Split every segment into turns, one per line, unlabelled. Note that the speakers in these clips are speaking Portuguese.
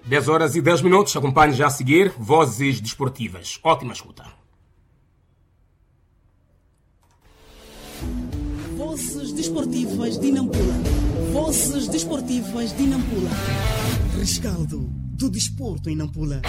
10 horas e 10 minutos. Acompanhe já a seguir Vozes Desportivas. Ótima escuta.
Vozes Desportivas de Nampula. Vozes Desportivas de Nampula. Rescaldo do desporto em Nampula.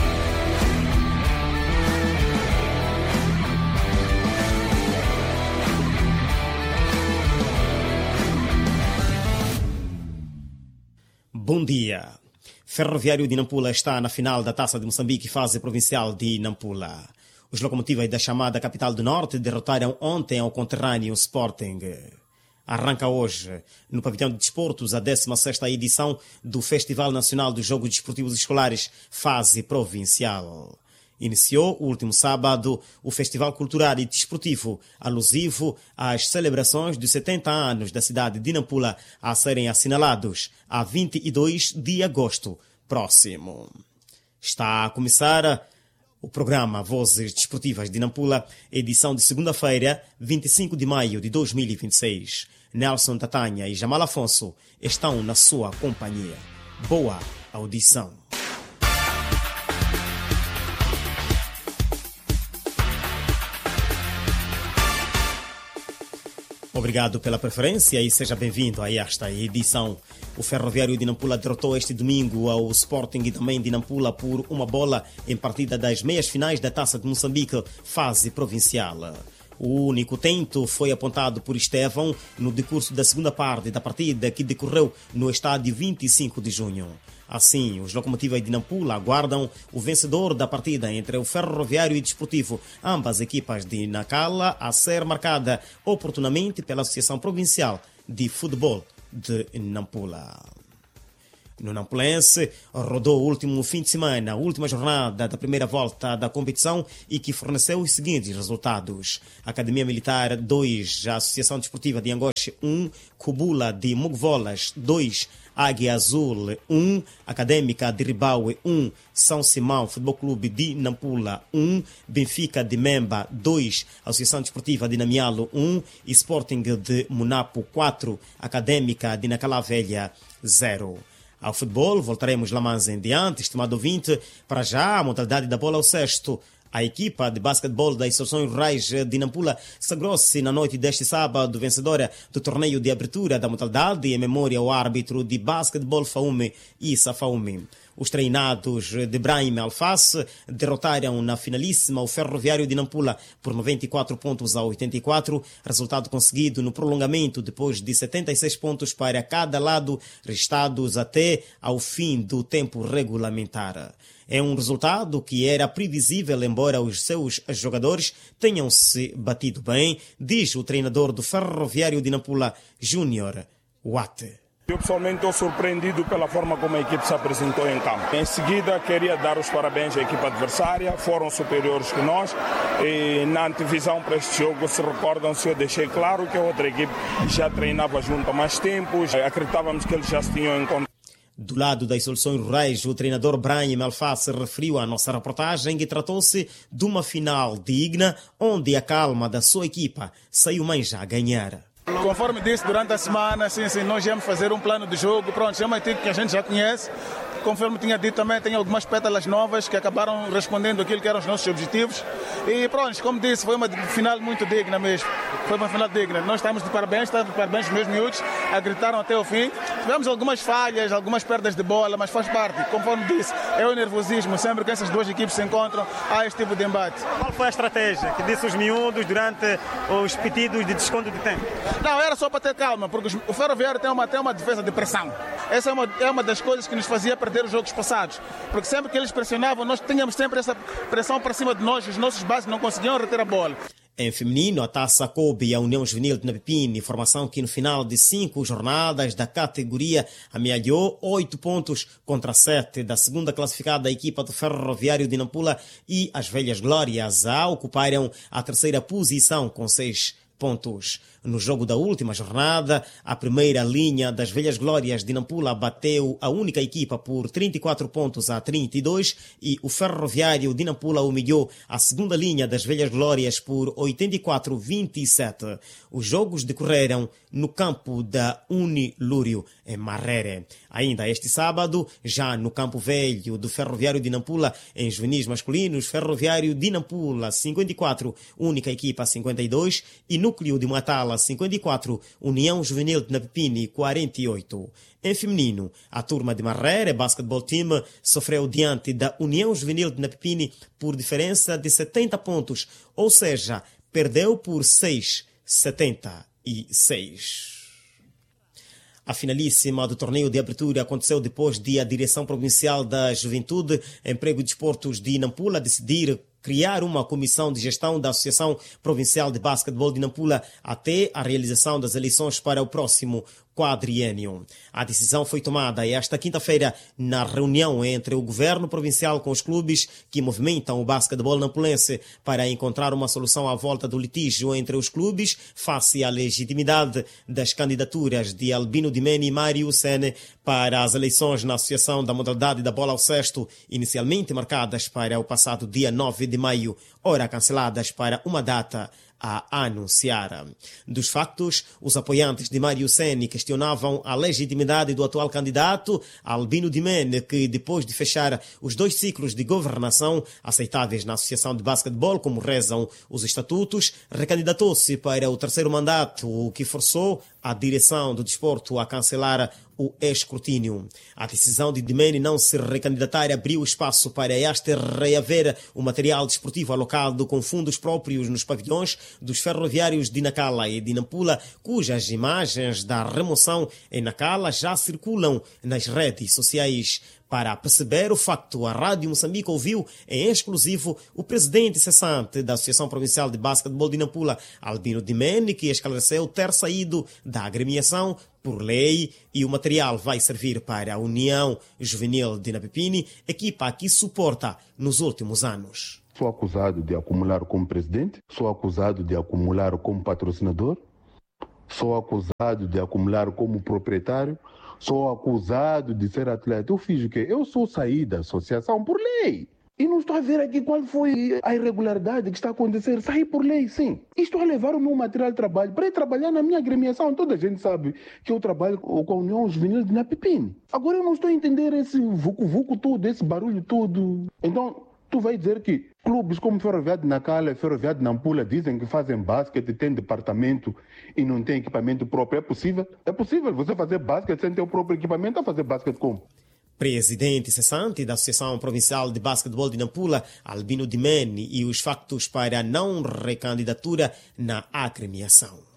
Bom dia. Ferroviário de Nampula está na final da Taça de Moçambique, fase provincial de Nampula. Os locomotivas da chamada Capital do Norte derrotaram ontem ao conterrâneo Sporting. Arranca hoje, no Pavilhão de Desportos, a 16ª edição do Festival Nacional dos Jogos Desportivos Escolares, fase provincial. Iniciou o último sábado o Festival Cultural e Desportivo, alusivo às celebrações dos 70 anos da cidade de Nampula a serem assinalados a 22 de agosto próximo. Está a começar o programa Vozes Desportivas de Nampula, edição de segunda-feira, 25 de maio de 2026. Nelson Tatanha e Jamal Afonso estão na sua companhia. Boa audição. Obrigado pela preferência e seja bem-vindo a esta edição. O Ferroviário de Nampula derrotou este domingo ao Sporting e também de Nampula por uma bola em partida das meias finais da Taça de Moçambique, fase provincial. O único tento foi apontado por Estevão no decurso da segunda parte da partida que decorreu no estádio 25 de junho. Assim, os locomotivas de Nampula aguardam o vencedor da partida entre o Ferroviário e Desportivo, ambas equipas de Nacala, a ser marcada oportunamente pela Associação Provincial de Futebol de Nampula. No Nampulense, rodou o último fim de semana, a última jornada da primeira volta da competição e que forneceu os seguintes resultados. Academia Militar 2, a Associação Desportiva de Angoche 1, Cubula de Mugvolas 2, Águia Azul 1, Académica de Ribaue 1, São Simão Futebol Clube de Nampula 1, Benfica de Memba 2, Associação Desportiva de Namialo 1, Sporting de Munapo 4, Académica de Nacala Velha 0. Ao futebol, voltaremos lá mais em diante, estimado ouvinte. Para já, a modalidade da bola ao cesto. A equipa de basquetebol das Instituições Rurais de Nampula sagrou-se na noite deste sábado vencedora do torneio de abertura da modalidade em memória ao árbitro de basquetebol Faume, Issa Faume. Os treinados de Brahim Alface derrotaram na finalíssima o Ferroviário de Nampula por 94 pontos a 84, resultado conseguido no prolongamento depois de 76 pontos para cada lado, restados até ao fim do tempo regulamentar. É um resultado que era previsível, embora os seus jogadores tenham se batido bem, diz o treinador do Ferroviário de Nampula, Júnior Watt.
Eu pessoalmente estou surpreendido pela forma como a equipe se apresentou em campo. Em seguida, queria dar os parabéns à equipe adversária, foram superiores que nós. E na antevisão para este jogo, se recordam-se, eu deixei claro que a outra equipe já treinava junto há mais tempo, acreditávamos que eles já se tinham encontrado.
Do lado das Soluções Rurais, o treinador Brahim Alface referiu à nossa reportagem que tratou-se de uma final digna, onde a calma da sua equipa saiu mais a ganhar.
Conforme disse durante a semana, sim, nós íamos fazer um plano de jogo, pronto, é uma equipe que a gente já conhece. Conforme tinha dito também, tem algumas pétalas novas que acabaram respondendo aquilo que eram os nossos objetivos. E pronto, como disse, foi uma final muito digna mesmo. Foi uma final digna. Nós estamos de parabéns os meus miúdos, gritaram até o fim. Tivemos algumas falhas, algumas perdas de bola, mas faz parte. Conforme disse, é o nervosismo. Sempre que essas duas equipes se encontram, há este tipo de embate.
Qual foi a estratégia que disse os miúdos durante os pedidos de desconto de tempo?
Não, era só para ter calma, porque o Ferroviário tem uma defesa de pressão. Essa é uma das coisas que nos fazia perder os jogos passados. Porque sempre que eles pressionavam, nós tínhamos sempre essa pressão para cima de nós, os nossos bases não conseguiam reter a bola.
Em feminino, a Taça coube à União Juvenil de Napipini, formação que no final de 5 jornadas da categoria amealhou 8 pontos contra 7 da segunda classificada, a equipa do Ferroviário de Nampula, e as Velhas Glórias ocuparam a terceira posição com 6 pontos. No jogo da última jornada, a primeira linha das Velhas Glórias de Nampula bateu a única equipa por 34 pontos a 32 e o Ferroviário de Nampula humilhou a segunda linha das Velhas Glórias por 84-27. Os jogos decorreram no campo da Unilúrio, em Marrere. Ainda este sábado, já no campo velho do Ferroviário de Nampula, em juvenis masculinos, Ferroviário de Nampula 54, única equipa 52 e Núcleo de Matala 54, União Juvenil de Napipini 48. Em feminino, a turma de Marrere Basketball Team sofreu diante da União Juvenil de Napipini por diferença de 70 pontos, ou seja, perdeu por 6-76. A finalíssima do torneio de abertura aconteceu depois de a Direção Provincial da Juventude, Emprego e Desportos de Nampula decidir criar uma comissão de gestão da Associação Provincial de Basquetebol de Nampula até a realização das eleições para o próximo quadriênio. A decisão foi tomada esta quinta-feira na reunião entre o governo provincial com os clubes que movimentam o basquetebol nampulense para encontrar uma solução à volta do litígio entre os clubes face à legitimidade das candidaturas de Albino Dimene e Mário Sene para as eleições na Associação da Modalidade da Bola ao Cesto, inicialmente marcadas para o passado dia 9 de maio, ora canceladas para uma data a anunciar. Dos factos, os apoiantes de Mário Sene questionavam a legitimidade do atual candidato, Albino Dimene, que depois de fechar os 2 ciclos de governação aceitáveis na Associação de Basquetebol, como rezam os estatutos, recandidatou-se para o 3º mandato, o que forçou a direção do desporto a cancelar o escrutínio. A decisão de Dimene não se recandidatar abriu espaço para este reaver o material desportivo alocado com fundos próprios nos pavilhões dos ferroviários de Nacala e de Nampula, cujas imagens da remoção em Nacala já circulam nas redes sociais. Para perceber o facto, a Rádio Moçambique ouviu em exclusivo o presidente cessante da Associação Provincial de Basquetebol de Nampula, Albino Dimene, que esclareceu ter saído da agremiação por lei e o material vai servir para a União Juvenil de Napipini, equipa que suporta nos últimos anos.
Sou acusado de acumular como presidente, sou acusado de acumular como patrocinador, sou acusado de acumular como proprietário, sou acusado de ser atleta. Eu fiz o quê? Eu sou saí da associação por lei. E não estou a ver aqui qual foi a irregularidade que está a acontecer. Saí por lei, sim. E estou a levar o meu material de trabalho para ir trabalhar na minha agremiação. Toda a gente sabe que eu trabalho com a União Juvenil de Napipini. Agora eu não estou a entender esse vucu-vucu todo, esse barulho todo. Então, tu vai dizer que clubes como Ferroviário de Nacala e Ferroviário de Nampula dizem que fazem basquete, têm departamento e não têm equipamento próprio. É possível? É possível você fazer basquete sem ter o próprio equipamento? A fazer basquete como?
Presidente cessante da Associação Provincial de Basquetebol de Nampula, Albino Dimene, e os factos para a não recandidatura na agremiação.